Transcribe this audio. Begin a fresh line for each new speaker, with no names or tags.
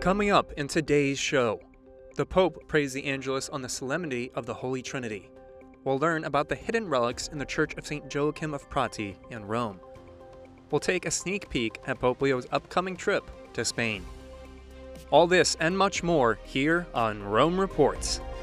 Coming up in today's show, the Pope prays the Angelus on the Solemnity of the Holy Trinity. We'll learn about the hidden relics in the Church of St. Joachim of Prati in Rome. We'll take a sneak peek at Pope Leo's upcoming trip to Spain. All this and much more here on Rome Reports.